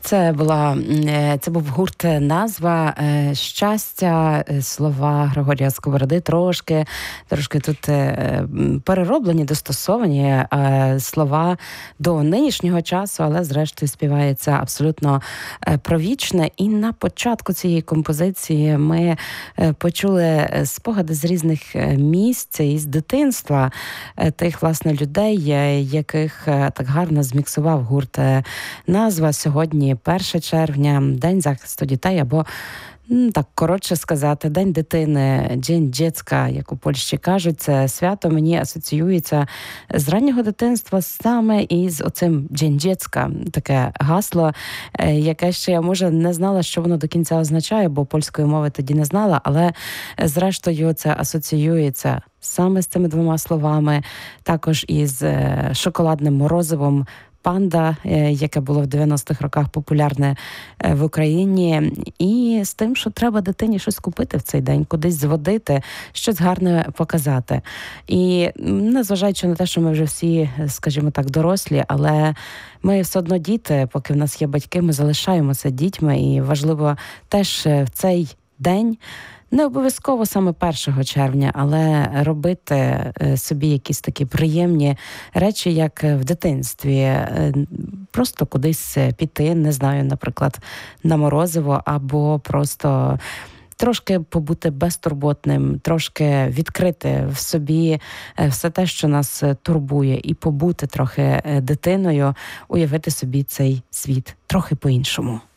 Це був гурт «Назва», «Щастя», слова Григорія Сковороди трошки тут перероблені, достосовані слова до нинішнього часу, але зрештою співається абсолютно про вічне. І на початку цієї композиції ми почули спогади з різних місць із дитинства тих, власне, людей, яких так гарно зміксував гурт «Назва». Сьогодні 1 червня, День захисту дітей, або, так коротше сказати, День дитини, День дєцька, як у Польщі кажуть. Це свято мені асоціюється з раннього дитинства саме із оцим День дєцька. Таке гасло, яке ще я, може, не знала, що воно до кінця означає, бо польської мови тоді не знала, але зрештою це асоціюється саме з цими двома словами, також із шоколадним морозивом «Панда», яке було в 90-х роках популярне в Україні, і з тим, що треба дитині щось купити в цей день, кудись зводити, щось гарне показати. І незважаючи на те, що ми вже всі, скажімо так, дорослі, але ми все одно діти, поки в нас є батьки, ми залишаємося дітьми, і важливо теж в цей день, не обов'язково саме 1 червня, але робити собі якісь такі приємні речі, як в дитинстві. Просто кудись піти, не знаю, наприклад, на морозиво, або просто трошки побути безтурботним, трошки відкрити в собі все те, що нас турбує, і побути трохи дитиною, уявити собі цей світ трохи по-іншому.